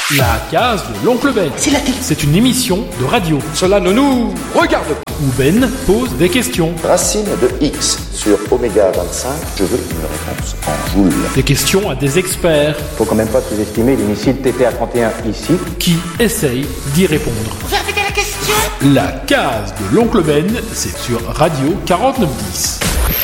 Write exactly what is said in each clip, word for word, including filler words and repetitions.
La case de l'oncle Ben. C'est la télé. C'est une émission de radio Cela ne nous regarde pas. où Ben pose des questions. Racine de x sur oméga vingt-cinq, je veux une réponse en joules. Des questions à des experts Faut quand même pas sous-estimer les missiles T T A trente et un ici. qui essayent d'y répondre. Vous faire répéter la question. La case de l'oncle Ben, c'est sur Radio quarante-neuf dix.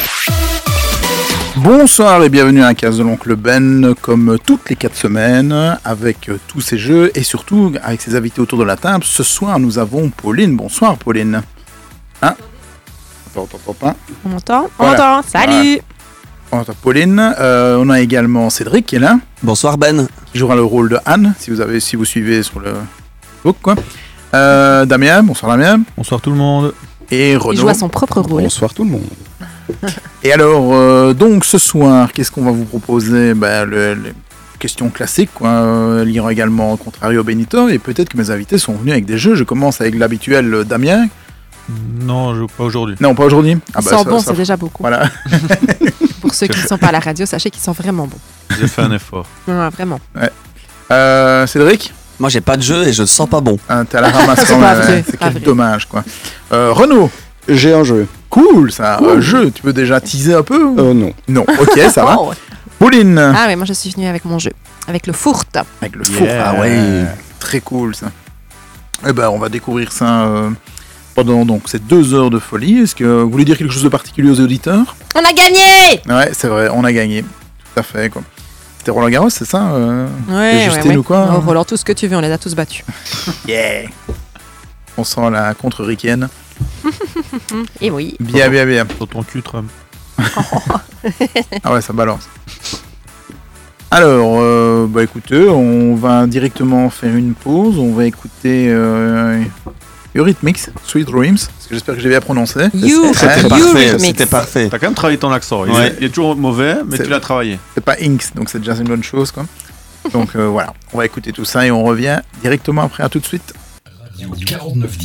Bonsoir et bienvenue à la case de l'oncle Ben, comme toutes les quatre semaines, avec euh, tous ces jeux et surtout avec ses invités autour de la table. Ce soir, nous avons Pauline. Bonsoir, Pauline. Hein? Attends, attends, attends, pas. On m'entend On Voilà. m'entend. Salut. On entend Pauline. Euh, on a également Cédric qui est là, Bonsoir Ben. qui jouera le rôle de Anne, si vous avez, si vous suivez sur le Facebook, quoi. Euh, Damien. Bonsoir, Damien. Bonsoir tout le monde. Et Il Renaud. joue à son propre rôle. Bonsoir tout le monde. Et alors, euh, donc ce soir, qu'est-ce qu'on va vous proposer? Ben, le, les questions classiques, quoi. Euh, lire également Contrario Benito, et peut-être que mes invités sont venus avec des jeux. Je commence avec l'habituel euh, Damien. Non, je, pas aujourd'hui. Non, pas aujourd'hui. Ah Ils bah, sont ça- bons, ça- c'est déjà beaucoup. Voilà. Pour ceux qui ne sont pas à la radio, sachez qu'ils sont vraiment bons. J'ai fait un effort. Ouais, vraiment. Euh, Cédric, Moi j'ai pas de jeu et je le sens pas bon. hein, t'es à la ramasse C'est quand pas même. vrai, C'est pas quel vrai. dommage, quoi. Euh, Renaud, J'ai un jeu. cool ça. Un jeu, tu peux déjà teaser un peu ou- Euh, non. Non, ok, ça va. Oh. Pauline, Ah oui, moi je suis venue avec mon jeu. Avec le fourte. avec le four. Yeah. Ah ouais, très cool ça. Eh ben, on va découvrir ça euh, pendant donc ces deux heures de folie. Est-ce que vous voulez dire quelque chose de particulier aux auditeurs? On a gagné. Ouais, c'est vrai, on a gagné. Tout à fait, quoi. C'était Roland Garros, c'est ça euh, et Ouais, ouais, Justine ouais. ou quoi? Oh, Roland, tout ce que tu veux, on les a tous battus. Yeah. On sent la contre-riquienne. Et oui. Bien, bien, bien. Sur ton cul, Trump. Ah ouais, ça balance. Alors, euh, bah écoutez, on va directement faire une pause. On va écouter euh, Eurythmics, Sweet Dreams, parce que j'espère que j'ai bien prononcé. You, C'était you parfait, remix. c'était parfait. T'as quand même travaillé ton accent. Il, Ouais. est, il est toujours mauvais, mais C'est- tu l'as travaillé. C'est pas Inks, donc c'est déjà une bonne chose, quoi. Donc euh, voilà, on va écouter tout ça et on revient directement après. À tout de suite. quarante-neuf